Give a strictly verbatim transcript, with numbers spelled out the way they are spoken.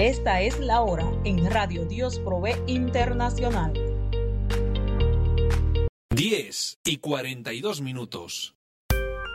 Esta es la hora en Radio Dios Provee Internacional. diez y cuarenta y dos minutos.